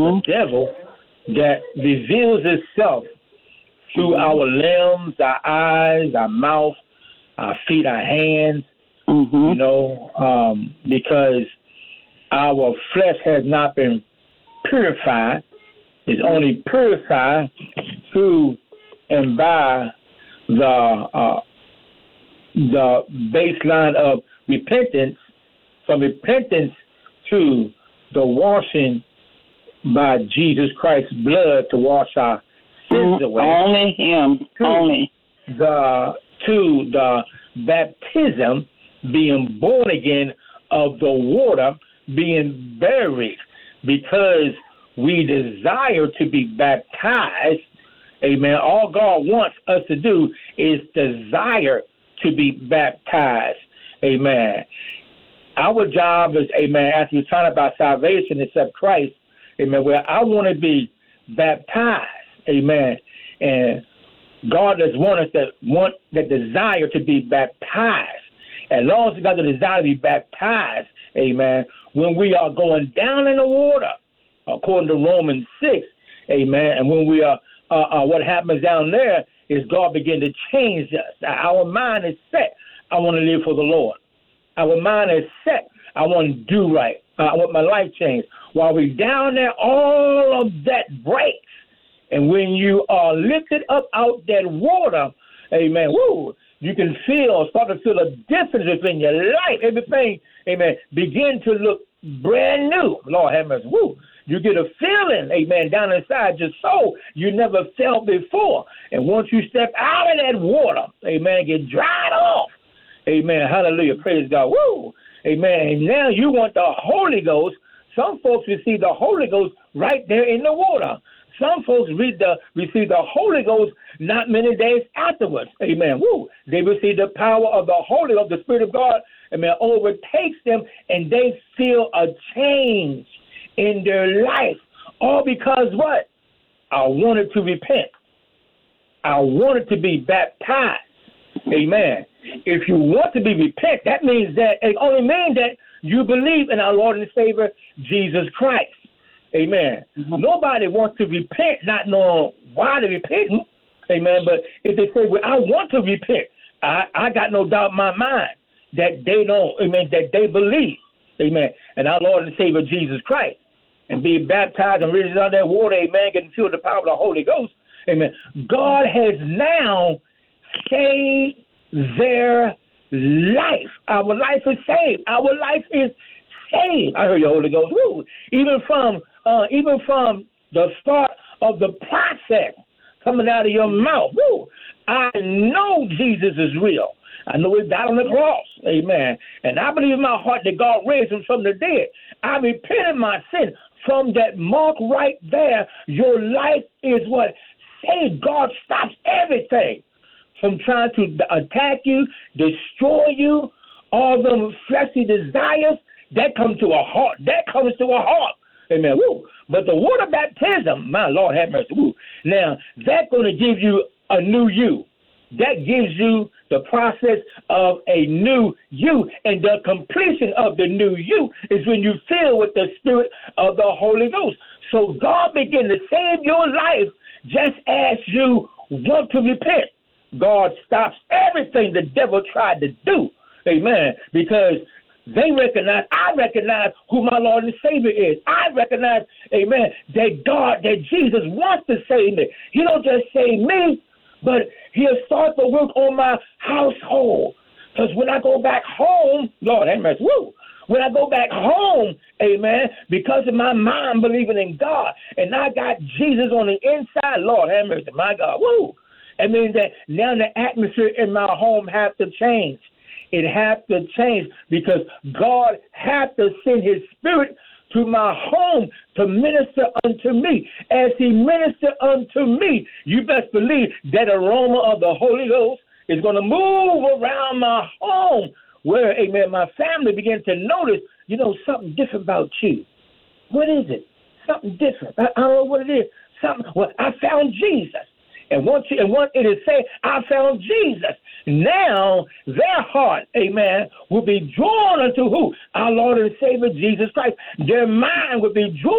the devil that reveals itself through our limbs, our eyes, our mouth, our feet, our hands, because our flesh has not been purified. It's only purified through and by the baseline of repentance, from repentance to the washing by Jesus Christ's blood to wash our sins away. Only Him. Only. To the baptism, being born again of the water, being buried, because we desire to be baptized. Amen. All God wants us to do is desire to be baptized. Amen. Our job is, amen, after you're talking about salvation, accept Christ, amen, where I want to be baptized. Amen. And God does want us to want the desire to be baptized. As long as we got the desire to be baptized, amen, when we are going down in the water, according to Romans 6, amen, and when we are, what happens down there is God begin to change us. Our mind is set. I want to live for the Lord. Our mind is set. I want to do right. I want my life changed. While we're down there, all of that breaks. And when you are lifted up out that water, amen, you can start to feel a difference within your life. Everything, amen, begin to look brand new. Lord have mercy. You get a feeling, amen, down inside your soul you never felt before. And once you step out of that water, amen, get dried off. Amen. Hallelujah. Praise God. Amen. And now you want the Holy Ghost. Some folks receive the Holy Ghost right there in the water. Some folks receive the Holy Ghost not many days afterwards. Amen. They receive the power of the Holy Ghost, the Spirit of God, amen, overtakes them, and they feel a change in their life. All because what? I wanted to repent. I wanted to be baptized. Amen. If you want to be repent, that means that it only means that you believe in our Lord and Savior Jesus Christ. Amen. Nobody wants to repent not knowing why they're repenting. Amen. But if they say, well, I want to repent, I got no doubt in my mind that they don't, amen, that they believe, amen, and our Lord and Savior Jesus Christ, and be baptized and raised out that water, amen, getting filled with the power of the Holy Ghost, amen. God has now saved their life. Our life is saved. Our life is saved. I heard your Holy Ghost. Even from the start of the process coming out of your mouth. I know Jesus is real. I know He died on the cross. Amen. And I believe in my heart that God raised Him from the dead. I repent of my sin. From that mark right there, your life is what? Saved. God stops everything from trying to attack you, destroy you, all them fleshly desires. That comes to a heart. Amen. But the water baptism, my Lord have mercy. Now, that's going to give you a new you. That gives you the process of a new you. And the completion of the new you is when you fill with the Spirit of the Holy Ghost. So God began to save your life just as you want to repent. God stops everything the devil tried to do. Amen. Because I recognize who my Lord and Savior is. I recognize, amen, that Jesus wants to save me. He don't just save me, but He'll start the work on my household. Because when I go back home, Lord have mercy, when I go back home, amen, because of my mind believing in God, and I got Jesus on the inside, Lord have mercy, my God, it means that now the atmosphere in my home has to change. It has to change because God has to send His Spirit to my home to minister unto me. As He ministers unto me, you best believe that aroma of the Holy Ghost is going to move around my home where, amen, my family begins to notice, something different about you. What is it? Something different. I don't know what it is. I found Jesus. And once it is said, I found Jesus, now their heart, amen, will be drawn unto who? Our Lord and Savior, Jesus Christ. Their mind will be drawn